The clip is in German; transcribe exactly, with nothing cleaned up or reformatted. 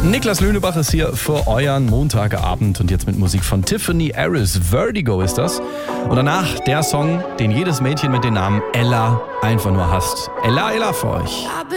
Niklas Löhnebach ist hier für euren Montagabend und jetzt mit Musik von Tiffany Harris. Vertigo ist das. Und danach der Song, den jedes Mädchen mit dem Namen Ella einfach nur hasst. Ella, Ella für euch.